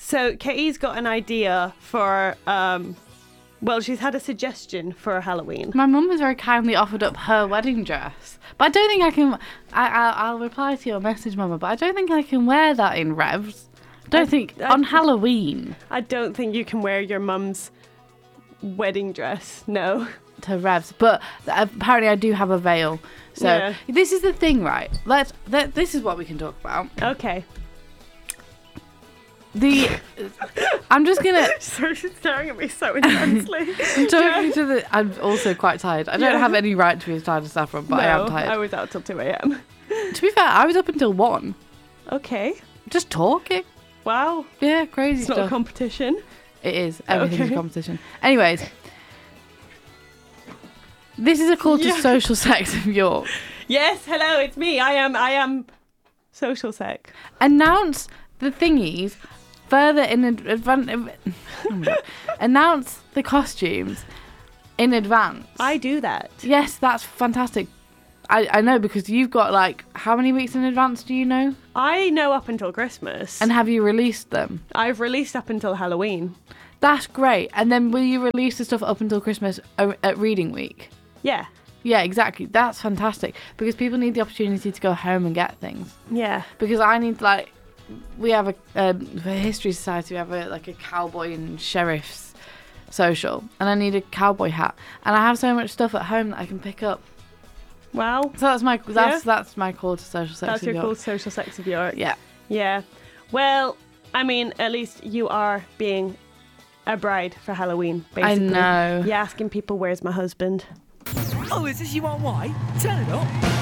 So Katie's got an idea for, she's had a suggestion for Halloween. My mum has very kindly offered up her wedding dress. But I don't think I can... I'll reply to your message, Mama, but I don't think I can wear that in Revs. On Halloween. I don't think you can wear your mum's wedding dress, no. To Revs. But apparently I do have a veil. So This is the thing, right? This is what we can talk about. Okay. I'm just gonna. Sorry, she's staring at me so intensely. I'm also quite tired. I don't have any right to be as tired as Saffron, but I am tired. I was out till 2 a.m. To be fair, I was up until 1. Okay. Just talking. Wow. Yeah, crazy it's stuff. It's not a competition. It is. Everything's a competition. Anyways, this is a call to Social Sex of York. Yes, hello, it's me. I am Social Sec. Announce the thingies further in advance. Announce the costumes in advance. I do that. Yes, that's fantastic. I know, because you've got, how many weeks in advance do you know? I know up until Christmas. And have you released them? I've released up until Halloween. That's great. And then will you release the stuff up until Christmas at Reading Week? Yeah. Yeah, exactly. That's fantastic. Because people need the opportunity to go home and get things. Yeah. Because I need, we have for History Society, we have a cowboy and sheriff's social. And I need a cowboy hat. And I have so much stuff at home that I can pick up. Wow. So that's my call to Social Sex of York. That's your call to Social Sex of York. Yeah. Yeah. Well, I mean, at least you are being a bride for Halloween, basically. I know. You're asking people, where's my husband? Oh, is this you on white? Turn it up.